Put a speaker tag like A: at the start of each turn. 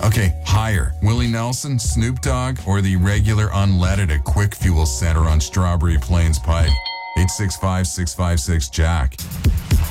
A: Okay, higher. Willie Nelson, Snoop Dogg, or the regular unleaded at Quick Fuel Center on Strawberry Plains Pike? 865-656-JACK.